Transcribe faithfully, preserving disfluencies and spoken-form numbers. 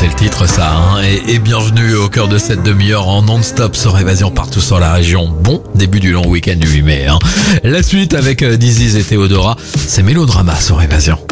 c'est le titre ça, hein. et, et bienvenue au cœur de cette demi-heure en non-stop sur Évasion partout sur la région. Bon début du long week-end du huit mai. Hein. La suite avec Diziz et Théodora, c'est Mélodrama sur Évasion.